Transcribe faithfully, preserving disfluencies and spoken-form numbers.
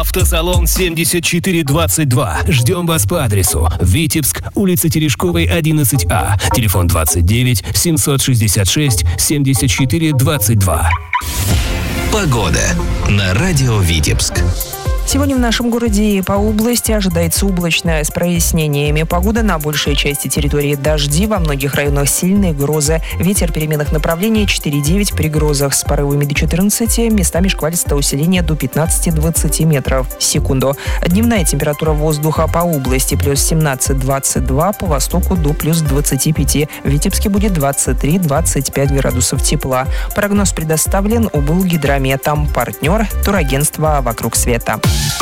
Автосалон семьдесят четыре двадцать два. Ждем вас по адресу: Витебск, улица Терешковой, одиннадцать А. Телефон двадцать девять семьсот шестьдесят шесть семьдесят четыре двадцать два. Погода на радио Витебск. Сегодня в нашем городе и по области ожидается облачная с прояснениями. Погода на большей части территории дожди, во многих районах сильные грозы. Ветер переменных направлений четыре-девять при грозах с порывами до четырнадцати, местами шквалистое усиление до пятнадцати-двадцати метров в секунду. Дневная температура воздуха по области плюс семнадцать двадцать два, по востоку до плюс двадцати пяти. В Витебске будет двадцать три двадцать пять градусов тепла. Прогноз предоставлен облгидрометом. Партнер — турагентство «Вокруг света».